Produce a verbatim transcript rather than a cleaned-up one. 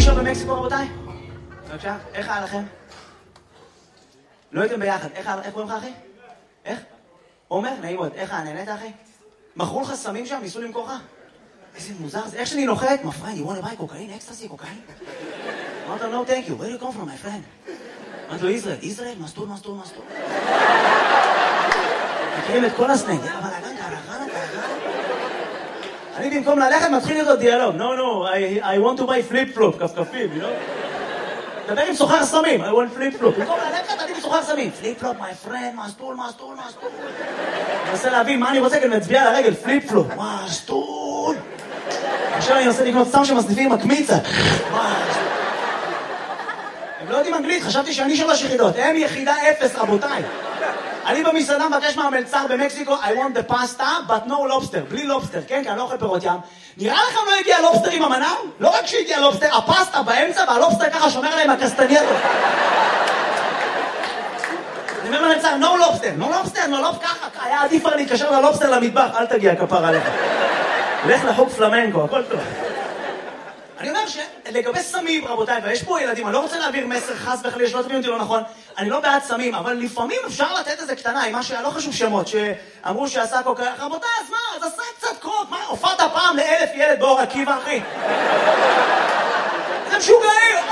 שם במקסיקו, רבותיי? בבקשה, איך היה לכם? לא הייתם ביחד, איך קוראים לך, אחי? איך? עומר, נעים מאוד, איך היה, נהנית, אחי? מכרו לך סמים שם, ניסו למכור לך? איזה מוזר זה, איך שאני נוחת, my friend, you want to buy cocaine, ecstasy, cocaine? אמרת לו, no thank you, where do you come from, my friend? אמרת לו, ישראל, ישראל, מסטור, מסטור, מסטור. מכירים את כל הסנג, יאללה, בלגן, קרחנה, קרחנה. אני במקום ללכת מתחיל איתו דיאלוג, no, no, I, I want to buy flip-flop, כפכפים, you know? דבר עם סוחר סמים, I want flip-flop. במקום ללכת, אני בסוחר סמים. flip-flop, my friend, מסטור, מסטור, מסטור. אני מנסה להבין מה אני רוצה, כי אני מצביע על הרגל, flip-flop, מסטור. עכשיו אני מנסה לקנות סתם שמסניפים עם הקמיצה. הם לא יודעים אנגלית, חשבתי שאני שלוש יחידות. הם יחידה אפס, רבותיי. אני במסעדה מבקש מהמלצר במקסיקו, I want the pasta, but no lobster. בלי לובסטר, כן? כי אני לא אוכל פירות ים. נראה לכם לא הגיע לובסטר עם המנהל? לא רק שהגיע לובסטר, הפסטה באמצע, והלובסטר ככה שומר עליהם הקסטנייטו. אני אומר למלצר, no lobster, no lobster, no lobster, ככה. היה עדיף להתקשר ללובסטר למטבח, אל תגיע, כפר עליך. לך לחוג פלמנקו, הכל טוב. אני אומר שלגבי סמים, רבותיי, ויש פה ילדים, אני לא רוצה להעביר מסר חס וחלילה, שלא תביאו אותי לא נכון, אני לא בעד סמים, אבל לפעמים אפשר לתת איזה קטנה, עם מה שלא חשוב שמות, שאמרו שעשה קוקה, רבותיי, אז מה, אז עשה קצת קוק, מה, הופעת פעם לאלף ילד באור עקיבא, אחי? זה משוגעים,